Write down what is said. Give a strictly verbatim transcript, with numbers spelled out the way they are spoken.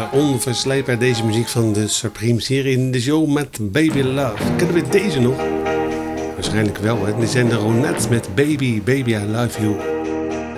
Ja, onverslijkbaar deze muziek van de Supremes hier in de show met Baby Love. Kennen we deze nog? Waarschijnlijk wel, hè? Dit zijn de Ronettes met Baby, Baby I Love You.